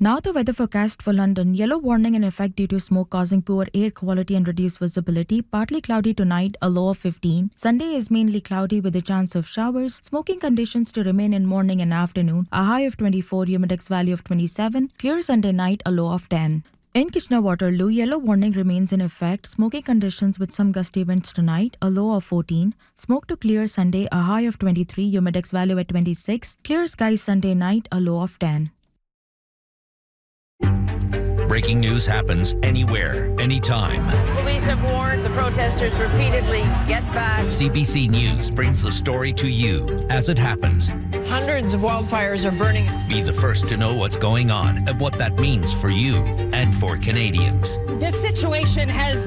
Now the weather forecast for London. Yellow warning in effect due to smoke causing poor air quality and reduced visibility. Partly cloudy tonight, a low of 15. Sunday is mainly cloudy with a chance of showers. Smoking conditions to remain in morning and afternoon. A high of 24, humidex value of 27. Clear Sunday night, a low of 10. In Kitchener-Waterloo, yellow warning remains in effect. Smoky conditions with some gusty winds tonight, a low of 14. Smoke to clear Sunday, a high of 23, humidex value at 26. Clear skies Sunday night, a low of 10. Breaking news happens anywhere, anytime. Police have warned the protesters repeatedly, get back. CBC News brings the story to you as it happens. Hundreds of wildfires are burning. Be the first to know what's going on and what that means for you and for Canadians. This situation has